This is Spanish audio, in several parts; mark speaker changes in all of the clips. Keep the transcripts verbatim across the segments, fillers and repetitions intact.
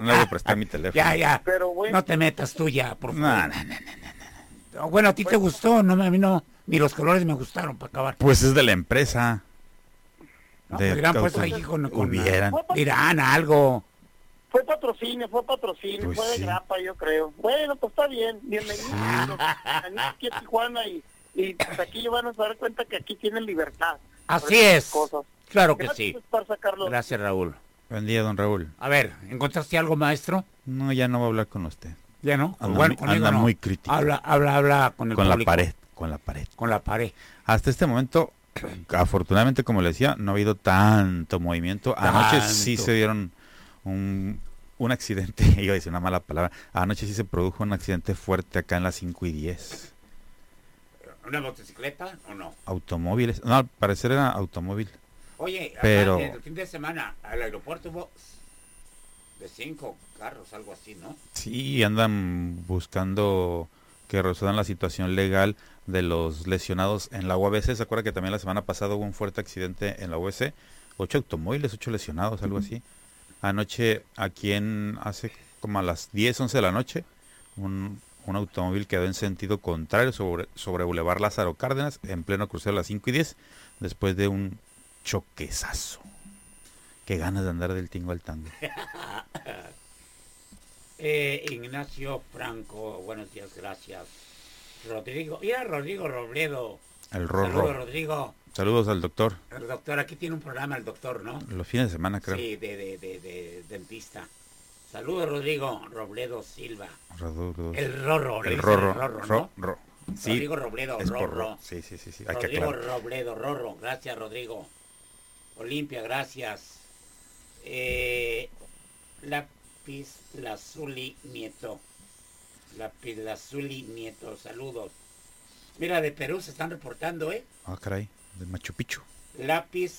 Speaker 1: no voy a prestar mi teléfono.
Speaker 2: Ya, ya.
Speaker 3: Pero bueno.
Speaker 2: No te metas tú ya, por
Speaker 1: No,
Speaker 2: favor.
Speaker 1: no, no, no, no, no.
Speaker 2: Bueno, a ti te gustó, no, a mí no. Ni los colores me gustaron para acabar.
Speaker 1: Pues es de la empresa.
Speaker 2: No,
Speaker 1: de
Speaker 2: pues hubieran puesto
Speaker 1: autos-
Speaker 2: ahí con, con
Speaker 1: hubieran.
Speaker 2: dirán algo.
Speaker 3: Fue patrocinio, fue patrocinio,
Speaker 1: Pues
Speaker 3: fue de
Speaker 1: sí.
Speaker 3: grapa, yo creo. Bueno, pues está bien, bienvenidos aquí a Tijuana y, y pues aquí van a dar cuenta que aquí tienen libertad.
Speaker 2: Así
Speaker 3: Por esas
Speaker 2: es.
Speaker 3: cosas.
Speaker 2: Claro que
Speaker 3: Gracias
Speaker 2: sí.
Speaker 3: por sacarlo.
Speaker 2: Gracias, Raúl.
Speaker 1: Buen día, don Raúl.
Speaker 2: A ver, ¿encontraste algo, maestro?
Speaker 1: No, ya no voy a hablar con usted.
Speaker 2: Ya no.
Speaker 1: Anda
Speaker 2: Bueno,
Speaker 1: muy-
Speaker 2: conmigo
Speaker 1: anda
Speaker 2: no.
Speaker 1: muy crítico.
Speaker 2: Habla, habla, habla con el
Speaker 1: Con la
Speaker 2: público.
Speaker 1: pared, con la pared.
Speaker 2: Con la pared.
Speaker 1: Hasta este momento, afortunadamente, como le decía, no ha habido tanto movimiento. Anoche sí
Speaker 2: Tanto.
Speaker 1: se dieron un, un accidente, iba a decir una mala palabra. Anoche sí se produjo un accidente fuerte acá en las cinco y diez.
Speaker 2: ¿Una motocicleta o no?
Speaker 1: Automóviles, no, al parecer era automóvil.
Speaker 2: Oye, acá
Speaker 1: Pero-
Speaker 2: el fin de semana al aeropuerto hubo de cinco carros, algo así, ¿no?
Speaker 1: Sí, andan buscando que resuelvan la situación legal de los lesionados en la U A B C. ¿Se acuerda que también la semana pasada hubo un fuerte accidente en la U A B C? Ocho automóviles, ocho lesionados, algo así. Anoche, aquí en, hace como a las diez, once de la noche, un, un automóvil quedó en sentido contrario sobre, sobre Boulevard Lázaro Cárdenas, en pleno crucero a las cinco y diez, después de un choquezazo. Qué ganas de andar del tingo al tango.
Speaker 2: Eh, Ignacio Franco, buenos días, gracias. Rodrigo, mira Rodrigo Robledo.
Speaker 1: El
Speaker 2: Saludos,
Speaker 1: Rorro.
Speaker 2: Rodrigo.
Speaker 1: Saludos al doctor.
Speaker 2: El doctor, aquí tiene un programa el doctor, ¿no?
Speaker 1: Los fines de semana, creo.
Speaker 2: Sí, de, de, de, de dentista. Saludos, Rodrigo Robledo Silva.
Speaker 1: Rodrigo.
Speaker 2: El Rorro, le
Speaker 1: El
Speaker 2: dicen
Speaker 1: Rorro.
Speaker 2: el Rorro, ¿no?
Speaker 1: Ro- ro. Sí,
Speaker 2: Rodrigo Robledo,
Speaker 1: es por
Speaker 2: Rorro.
Speaker 1: ro. Sí, sí, sí, sí. Hay que
Speaker 2: Rodrigo
Speaker 1: aclarar.
Speaker 2: Robledo, Rorro. Gracias, Rodrigo. Olimpia, gracias. Eh, Lápiz Lazuli Nieto. Lápiz Lazuli Nieto, saludos. Mira, de Perú se están reportando, ¿eh?
Speaker 1: Ah, caray. De Machu Picchu.
Speaker 2: Lápiz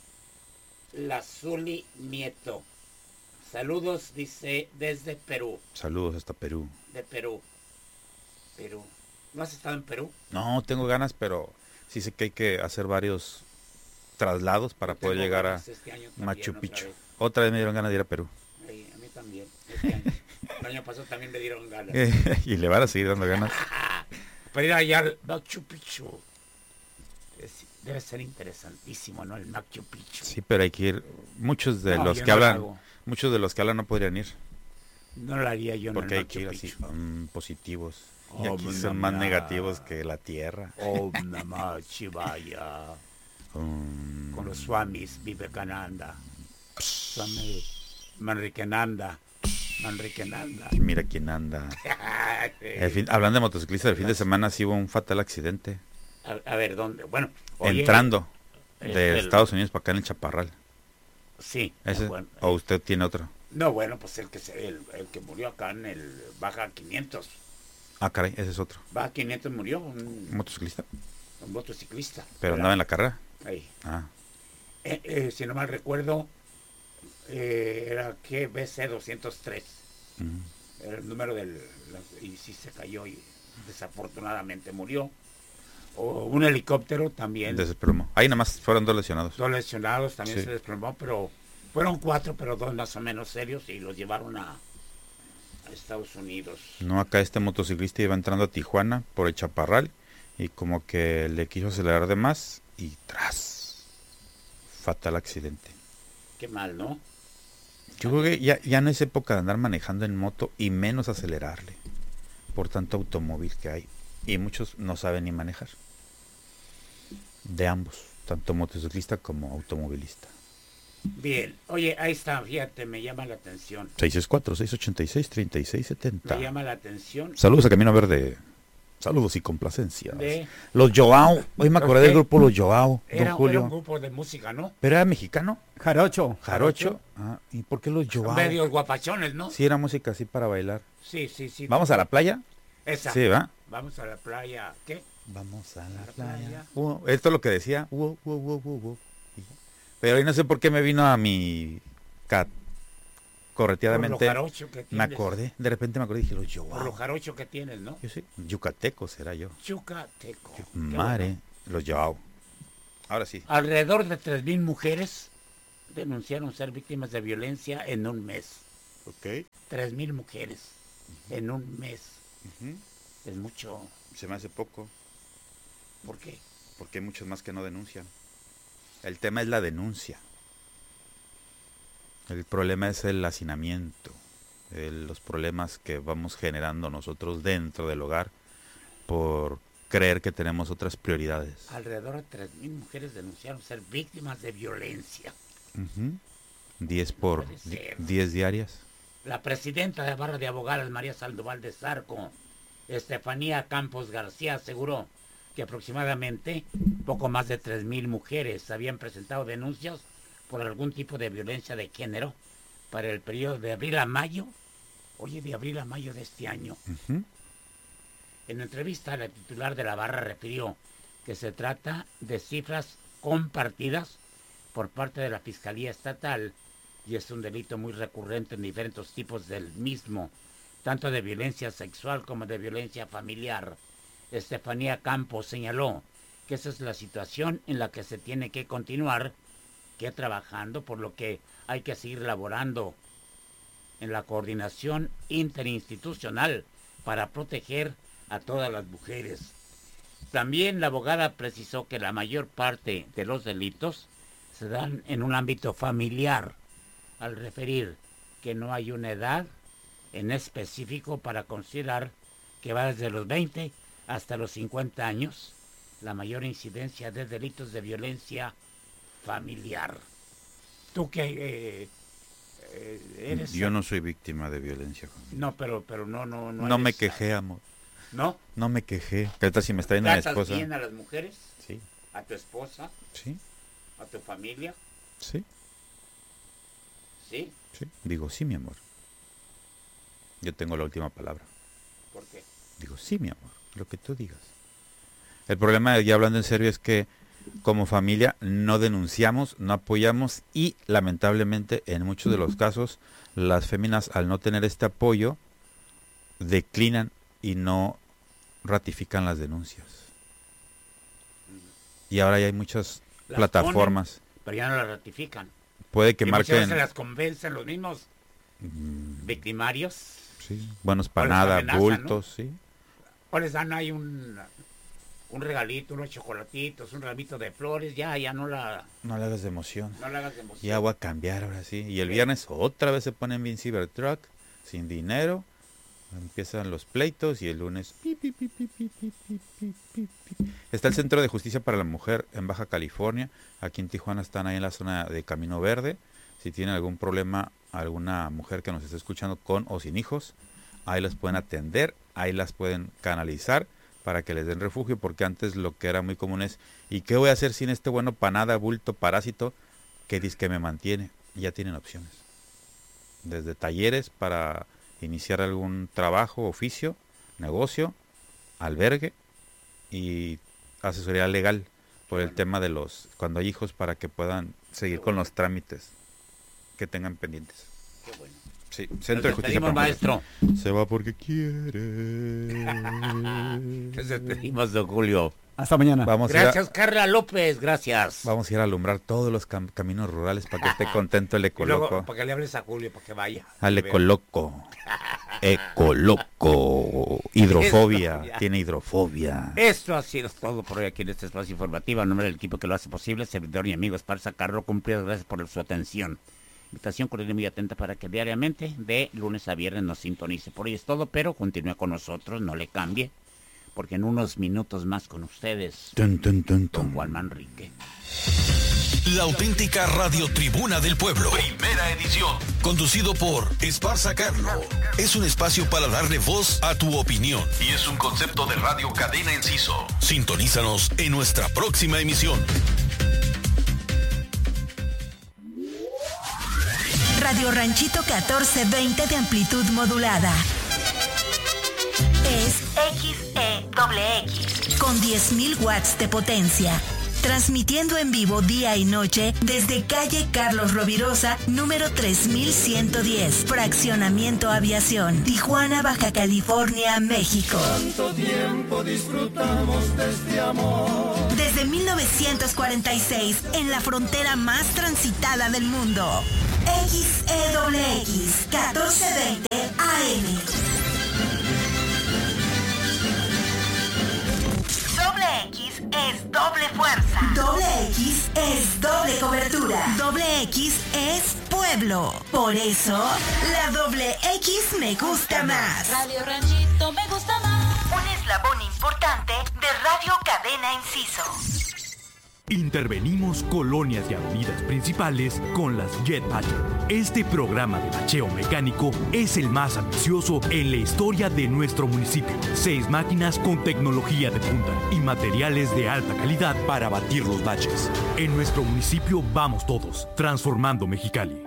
Speaker 2: Lazuli Nieto. Saludos, dice, desde Perú.
Speaker 1: Saludos hasta Perú.
Speaker 2: De Perú. Perú. ¿No has estado en Perú?
Speaker 1: No, tengo ganas, pero sí sé que hay que hacer varios traslados para
Speaker 2: Yo
Speaker 1: poder
Speaker 2: tengo
Speaker 1: llegar a
Speaker 2: ganas este año también,
Speaker 1: Machu
Speaker 2: otra
Speaker 1: Picchu.
Speaker 2: vez.
Speaker 1: Otra vez me dieron ganas de ir a Perú.
Speaker 2: Ay, a mí también. Este año. El año pasado también me dieron ganas.
Speaker 1: Y le van a seguir dando ganas.
Speaker 2: Para ir allá al Machu Picchu. Es- debe ser interesantísimo, ¿no? El Machu Picchu.
Speaker 1: Sí, pero hay que ir. Muchos de
Speaker 2: No,
Speaker 1: los
Speaker 2: yo
Speaker 1: que
Speaker 2: no lo
Speaker 1: hablan,
Speaker 2: hago.
Speaker 1: muchos de los que hablan no podrían ir.
Speaker 2: No lo haría yo en
Speaker 1: Porque
Speaker 2: el
Speaker 1: hay que
Speaker 2: Machu
Speaker 1: ir así,
Speaker 2: Picchu.
Speaker 1: mm, positivos. Y
Speaker 2: Om
Speaker 1: aquí son más
Speaker 2: Namah.
Speaker 1: negativos que la tierra.
Speaker 2: Om Namah Shivaya.
Speaker 1: Mm,
Speaker 2: Con los swamis Vivekananda. Swami Manrikenanda. Manrikenanda.
Speaker 1: y mira quién anda. El fin- hablando de motociclistas, el fin de semana sí hubo un fatal accidente.
Speaker 2: A, a ver, ¿dónde? Bueno, oye,
Speaker 1: Entrando
Speaker 2: el-
Speaker 1: de
Speaker 2: el-
Speaker 1: Estados Unidos para acá en el Chaparral.
Speaker 2: Sí.
Speaker 1: Ese,
Speaker 2: bueno,
Speaker 1: ¿O usted tiene otro?
Speaker 2: no, bueno, pues el que se, el, el que murió acá en el Baja quinientos.
Speaker 1: Ah, caray, ese es otro.
Speaker 2: Baja quinientos murió un,
Speaker 1: ¿Un motociclista?
Speaker 2: un motociclista.
Speaker 1: Pero
Speaker 2: Era-
Speaker 1: andaba en la carrera.
Speaker 2: ahí.
Speaker 1: Ah,
Speaker 2: Eh, eh, si no mal recuerdo, eh, era que B C doscientos tres.
Speaker 1: mm.
Speaker 2: Era el número del... la- y sí se cayó y desafortunadamente murió. O un helicóptero también.
Speaker 1: Se desplomó. Ahí nada más fueron dos lesionados.
Speaker 2: Dos lesionados también
Speaker 1: Sí.
Speaker 2: se desplomó, pero fueron cuatro, pero dos más o menos serios y los llevaron a, a Estados Unidos.
Speaker 1: No, acá este motociclista iba entrando a Tijuana por el Chaparral y como que le quiso acelerar de más y tras. Fatal accidente.
Speaker 2: Qué mal, ¿no?
Speaker 1: Yo creo que ya, ya no es época de andar manejando en moto y menos acelerarle por tanto automóvil que hay. Y muchos no saben ni manejar. De ambos, tanto motociclista como automovilista.
Speaker 2: Bien, oye, ahí está, fíjate, me llama la atención.
Speaker 1: seis seis cuatro, seis ocho seis, tres seis siete
Speaker 2: Me
Speaker 1: cero.
Speaker 2: llama la atención
Speaker 1: Saludos a Camino Verde. Saludos y complacencias.
Speaker 2: de...
Speaker 1: Los Joao. Hoy me acordé
Speaker 2: ¿Los
Speaker 1: del
Speaker 2: qué?
Speaker 1: grupo Los Joao,
Speaker 2: Era,
Speaker 1: don Julio.
Speaker 2: era un grupo de música, ¿no?
Speaker 1: ¿Pero era mexicano?
Speaker 4: Jarocho.
Speaker 1: Jarocho. Ah, ¿y por qué los Joao?
Speaker 2: Medios guapachones, ¿no?
Speaker 1: Sí, era música así para bailar.
Speaker 2: Sí, sí, sí.
Speaker 1: ¿Vamos a la playa?
Speaker 2: Esa.
Speaker 1: Sí, ¿va?
Speaker 2: Vamos a la playa. ¿Qué?
Speaker 1: Vamos a la
Speaker 2: La
Speaker 1: playa.
Speaker 2: playa.
Speaker 1: Uh, esto es lo que decía. Uh, uh, uh, uh, uh. Pero hoy no sé por qué me vino a mi cat
Speaker 2: Por lo
Speaker 1: correteadamente.
Speaker 2: jarocho que
Speaker 1: Me
Speaker 2: tienes.
Speaker 1: acordé, de repente me acordé y dije, los
Speaker 2: Por lo
Speaker 1: Joao.
Speaker 2: jarocho que tienes, ¿no?
Speaker 1: Yo sé, yucateco será yo.
Speaker 2: Yucateco. Qué
Speaker 1: Madre,
Speaker 2: bueno.
Speaker 1: los Joao. Ahora sí.
Speaker 2: Alrededor de tres mil mujeres denunciaron ser víctimas de violencia en un mes.
Speaker 1: Ok.
Speaker 2: Tres mil mujeres uh-huh. en un mes.
Speaker 1: Uh-huh.
Speaker 2: Es mucho.
Speaker 1: Se me hace poco.
Speaker 2: ¿Por qué?
Speaker 1: Porque hay muchos más que no denuncian. El tema es la denuncia. El problema es el hacinamiento. El, los problemas que vamos generando nosotros dentro del hogar por creer que tenemos otras prioridades.
Speaker 2: Alrededor de tres mil mujeres denunciaron ser víctimas de violencia.
Speaker 1: Uh-huh. diez por diez diarias.
Speaker 2: La presidenta de Barra de Abogadas, María Sandoval de Zarco, Estefanía Campos García, aseguró que aproximadamente poco más de tres mil mujeres habían presentado denuncias por algún tipo de violencia de género para el periodo de abril a mayo, oye, de abril a mayo de este año.
Speaker 1: Uh-huh.
Speaker 2: En entrevista, la titular de la barra refirió que se trata de cifras compartidas por parte de la Fiscalía Estatal y es un delito muy recurrente en diferentes tipos del mismo, tanto de violencia sexual como de violencia familiar. Estefanía Campos señaló que esa es la situación en la que se tiene que continuar, que trabajando, por lo que hay que seguir laborando en la coordinación interinstitucional para proteger a todas las mujeres. También la abogada precisó que la mayor parte de los delitos se dan en un ámbito familiar, al referir que no hay una edad en específico para considerar que va desde los veinte hasta los cincuenta años la mayor incidencia de delitos de violencia familiar. ¿Tú qué eh, eh, eres?
Speaker 1: Yo no soy víctima de violencia familiar.
Speaker 2: No, pero, pero no, no, no.
Speaker 1: No
Speaker 2: eres,
Speaker 1: me quejé, amor.
Speaker 2: ¿No?
Speaker 1: No me quejé. ¿Qué tal si me está viendo mi esposa?
Speaker 2: ¿Tratas bien a las mujeres?
Speaker 1: Sí.
Speaker 2: ¿A tu esposa?
Speaker 1: Sí.
Speaker 2: ¿A tu familia?
Speaker 1: Sí.
Speaker 2: ¿Sí?
Speaker 1: Sí. Digo, sí, mi amor. Yo tengo la última palabra.
Speaker 2: ¿Por qué?
Speaker 1: Digo, sí, mi amor, lo que tú digas. El problema, ya hablando en serio, es que como familia no denunciamos, no apoyamos y lamentablemente en muchos de los casos las féminas, al no tener este apoyo, declinan y no ratifican las denuncias. Y ahora ya hay muchas
Speaker 2: las
Speaker 1: plataformas.
Speaker 2: Ponen, pero ya no las ratifican.
Speaker 1: Puede que
Speaker 2: y
Speaker 1: marquen.
Speaker 2: Muchas veces las convencen los mismos
Speaker 1: mm,
Speaker 2: victimarios.
Speaker 1: Sí, buenos para nada, amenazan, bultos, ¿no? Sí.
Speaker 2: O les dan ahí un, un regalito, unos chocolatitos, un ramito de flores, ya, ya no la...
Speaker 1: No le hagas de emoción.
Speaker 2: No le hagas de emoción.
Speaker 1: Ya voy a cambiar ahora sí. Y el viernes otra vez se ponen bien Cybertruck, sin dinero. Empiezan los pleitos y el lunes... Pi, pi, pi, pi, pi, pi, pi, pi, pi. Está el Centro de Justicia para la Mujer en Baja California. Aquí en Tijuana están ahí en la zona de Camino Verde. Si tienen algún problema, alguna mujer que nos esté escuchando con o sin hijos, ahí las pueden atender, ahí las pueden canalizar para que les den refugio, porque antes lo que era muy común es, ¿y qué voy a hacer sin este bueno para nada, bulto, parásito, que dice que me mantiene? Y ya tienen opciones. Desde talleres para iniciar algún trabajo, oficio, negocio, albergue y asesoría legal por el tema de los, cuando hay hijos, para que puedan seguir con los trámites que tengan pendientes.
Speaker 2: Qué bueno.
Speaker 1: Sí, Centro de Justicia para
Speaker 2: maestro.
Speaker 1: Se va porque quiere.
Speaker 2: Nos despedimos, don Julio.
Speaker 4: Hasta mañana.
Speaker 1: Vamos
Speaker 2: gracias,
Speaker 1: a,
Speaker 2: Carla López, gracias.
Speaker 1: Vamos a ir a alumbrar todos los cam caminos rurales para que esté contento el Ecoloco.
Speaker 2: Luego, para que le hables a Julio, para que vaya.
Speaker 1: Al Ecoloco. Ecoloco. Hidrofobia. Tiene hidrofobia.
Speaker 2: Esto ha sido todo por hoy aquí en este espacio informativo. En nombre del equipo que lo hace posible, servidor y amigo Esparza Carro Cumplido, gracias por su atención. Invitación cordial y muy atenta para que diariamente, de lunes a viernes, nos sintonice. Por hoy es todo, pero continúe con nosotros, no le cambie, porque en unos minutos más con ustedes,
Speaker 1: Tun, tun, tun, tun.
Speaker 2: don Juan Manrique.
Speaker 5: La auténtica Radio Tribuna del Pueblo. Primera edición. Conducido por Esparza Carlo. Es un espacio para darle voz a tu opinión. Y es un concepto de Radio Cadena Enciso. Sintonízanos en nuestra próxima emisión.
Speaker 6: Radio Ranchito catorce veinte de amplitud modulada. Es X E X con diez mil watts de potencia. Transmitiendo en vivo día y noche desde calle Carlos Rovirosa, número tres mil ciento diez, Fraccionamiento Aviación, Tijuana, Baja California, México.
Speaker 7: Tanto tiempo disfrutamos de este amor.
Speaker 6: Desde mil novecientos cuarenta y seis, en la frontera más transitada del mundo. X E W X catorce veinte A M. Doble X es doble fuerza. Doble X es doble cobertura. Doble X es pueblo. Por eso, la doble X me gusta más.
Speaker 4: Radio Ranchito me gusta más.
Speaker 6: Un eslabón importante de Radio Cadena Inciso.
Speaker 8: Intervenimos colonias y avenidas principales con las Jet Bacheo. Este programa de bacheo mecánico es el más ambicioso en la historia de nuestro municipio. Seis máquinas con tecnología de punta y materiales de alta calidad para batir los baches. En nuestro municipio vamos todos, transformando Mexicali.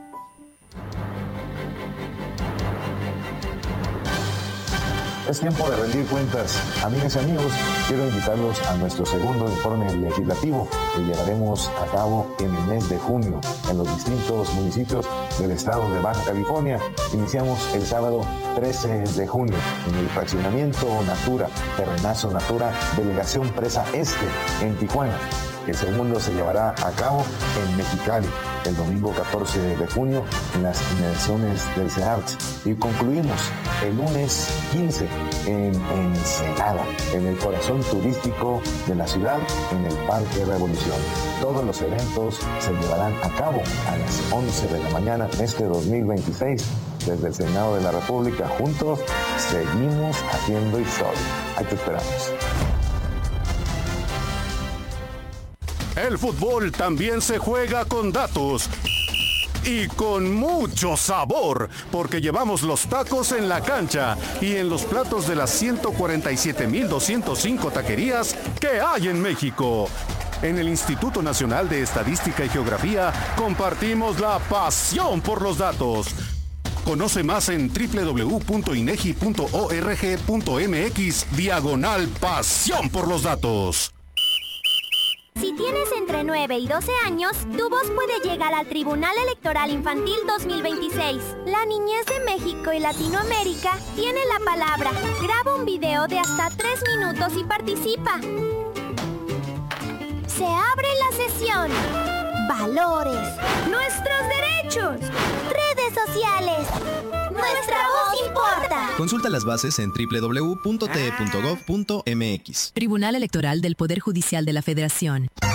Speaker 9: Es tiempo de rendir cuentas. Amigas y amigos, quiero invitarlos a nuestro segundo informe legislativo que llevaremos a cabo en el mes de junio en los distintos municipios del estado de Baja California. Iniciamos el sábado trece de junio en el fraccionamiento Natura, Terrenazo Natura, Delegación Presa Este, en Tijuana. El segundo se llevará a cabo en Mexicali el domingo catorce de junio en las inmediaciones del CEARTS. Y concluimos el lunes quince en Ensenada, en el corazón turístico de la ciudad, en el Parque Revolución. Todos los eventos se llevarán a cabo a las once de la mañana en este dos mil veintiséis. Desde el Senado de la República, juntos seguimos haciendo historia. Ahí te esperamos.
Speaker 10: El fútbol también se juega con datos y con mucho sabor, porque llevamos los tacos en la cancha y en los platos de las ciento cuarenta y siete mil doscientas cinco taquerías que hay en México. En el Instituto Nacional de Estadística y Geografía compartimos la pasión por los datos. Conoce más en doble u doble u doble u punto inegi punto org punto mx diagonal pasión por los datos.
Speaker 11: Si tienes entre nueve y doce años, tu voz puede llegar al Tribunal Electoral Infantil dos mil veintiséis. La niñez de México y Latinoamérica tiene la palabra. Graba un video de hasta tres minutos y participa. Se abre la sesión. Valores. Nuestros derechos. Redes sociales. Nuestra voz importa.
Speaker 12: Consulta las bases en doble u doble u doble u punto t e punto gov punto m x.
Speaker 13: Tribunal Electoral del Poder Judicial de la Federación.